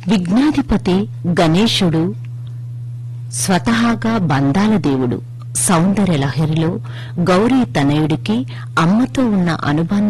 విఘ్నాధిపతి గణేశుడు స్వతహాగా బంధాల దేవుడు. సౌందర్య లహరిలో గౌరీ తనయుడికి అమ్మతో ఉన్న అనుబంధం